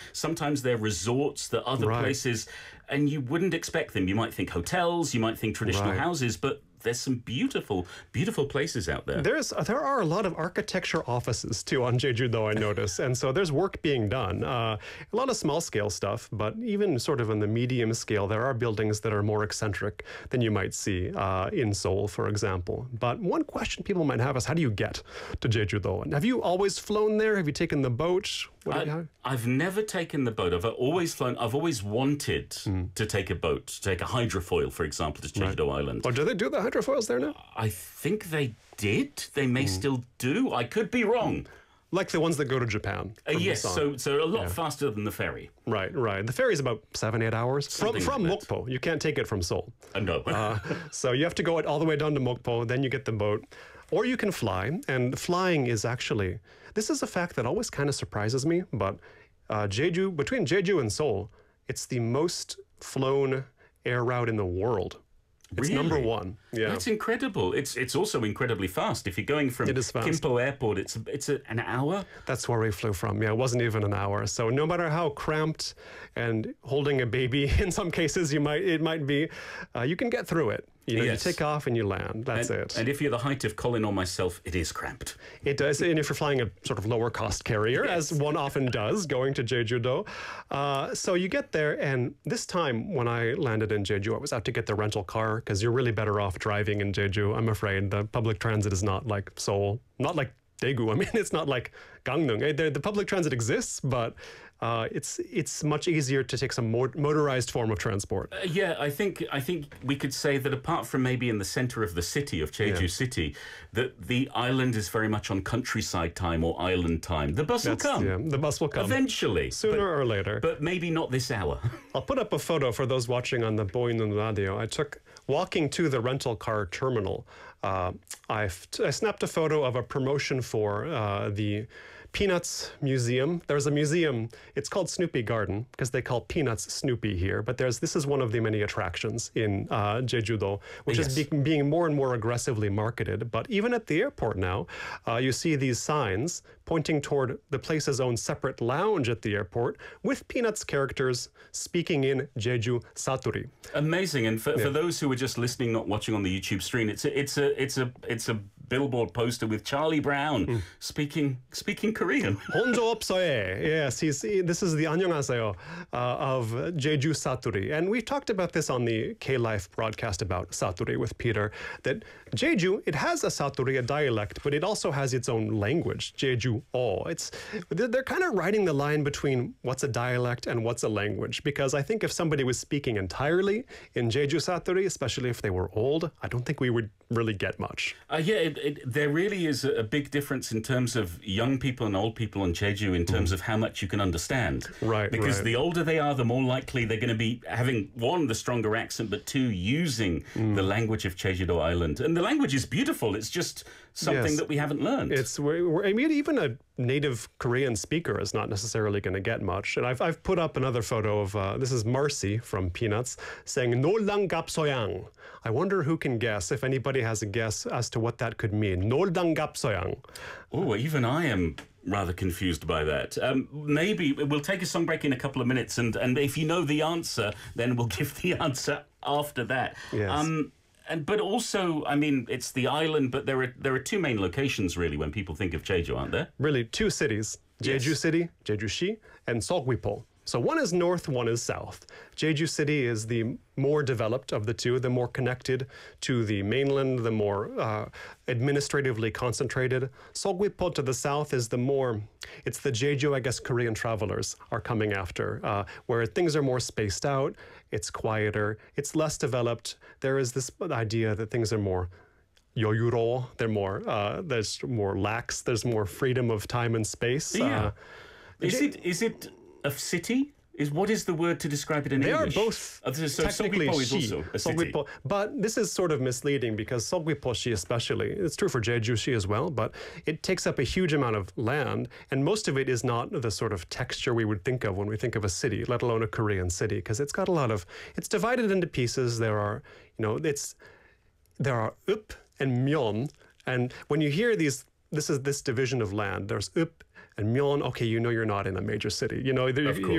Sometimes they're resorts that other places, and you wouldn't expect them. You might think hotels, you might think traditional houses, but there's some beautiful, beautiful places out there. There are a lot of architecture offices too on Jeju-do, I notice, and so there's work being done. A lot of small scale stuff, but even sort of on the medium scale, there are buildings that are more eccentric than you might see in Seoul, for example. But one question people might have is, how do you get to Jeju-do? And have you always flown there? Have you taken the boat? I've never taken the boat. I've always flown. I've always wanted to take a boat, to take a hydrofoil, for example, to Jeju-do Island. Oh, do they do the hydrofoils there now? I think they did. They may still do. I could be wrong. Like the ones that go to Japan. Yes, so a lot faster than the ferry. Right. The ferry is about 7-8 hours from Mokpo. You can't take it from Seoul. No. So you have to go all the way down to Mokpo, then you get the boat. Or you can fly, and flying is actually, this is a fact that always kind of surprises me, but between Jeju and Seoul, it's the most flown air route in the world. It's number one. Yeah, that's incredible. It's also incredibly fast. If you're going from Gimpo Airport, it's an hour. That's where we flew from. Yeah, it wasn't even an hour. So no matter how cramped and holding a baby in some cases it might be, you can get through it. You take off and you land. That's it. And if you're the height of Colin or myself, it is cramped. It does. And if you're flying a sort of lower cost carrier, as one often does, going to Jeju-do. So you get there, and this time when I landed in Jeju, I was out to get the rental car, because you're really better off driving in Jeju. I'm afraid the public transit is not like Seoul, not like Daegu. I mean, it's not like Gangneung. The public transit exists, but it's much easier to take some motorized form of transport. I think we could say that apart from maybe in the center of the city of Jeju City, that the island is very much on countryside time or island time. The bus will come. Yeah, the bus will come eventually, sooner or later. But maybe not this hour. I'll put up a photo for those watching on the Boinun Radio. I took walking to the rental car terminal. I snapped a photo of a promotion for the Peanuts Museum. There's a museum, it's called Snoopy Garden, because they call Peanuts Snoopy here, but this is one of the many attractions in Jeju-do, which is being more and more aggressively marketed. But even at the airport now, you see these signs pointing toward the place's own separate lounge at the airport with Peanuts characters speaking in Jeju Saturi. Amazing. And for those who are just listening, not watching on the YouTube screen, it's a billboard poster with Charlie Brown speaking Korean. 혼조 없어요. Yes, this is the 안녕하세요 of Jeju Saturi. And we talked about this on the K-Life broadcast about Saturi with Peter, that Jeju, it has a Saturi, a dialect, but it also has its own language, Jeju-o. They're kind of riding the line between what's a dialect and what's a language, because I think if somebody was speaking entirely in Jeju Saturi, especially if they were old, I don't think we would really get much. There really is a big difference in terms of young people and old people on Jeju in terms of how much you can understand. Right. Because the older they are, the more likely they're going to be having, one, the stronger accent, but two, using the language of Jeju-do Island. And the language is beautiful. It's just something that we haven't learned. I mean, even a native Korean speaker is not necessarily going to get much. And I've put up another photo of, this is Marcy from Peanuts, saying, "Nollang gapsoyang." I wonder who can guess, if anybody has a guess as to what that could mean. "Nollang gapsoyang." Oh, even I am rather confused by that. Maybe we'll take a song break in a couple of minutes, and if you know the answer, then we'll give the answer after that. Yes. But also, I mean, it's the island, but there are two main locations, really, when people think of Jeju, aren't there? Really, two cities. Jeju City, Jeju-shi, and Seogwipo. So one is north, one is south. Jeju City is the more developed of the two, the more connected to the mainland, the more administratively concentrated. Seogwipo to the south is it's the Jeju, I guess, Korean travelers are coming after, where things are more spaced out, it's quieter, it's less developed. There is this idea that things are more yoyuro, there's more lax, there's more freedom of time and space. Yeah. Is it a city? What is the word to describe it in English? They are both technically Seogwipo is also a city. But this is sort of misleading, because Seogwipo-shi especially, it's true for Jeju-shi as well, but it takes up a huge amount of land, and most of it is not the sort of texture we would think of when we think of a city, let alone a Korean city, because it's got it's divided into pieces. There are up and myeon, and when you hear this division of land, there's up and myeon, okay, you're not in a major city.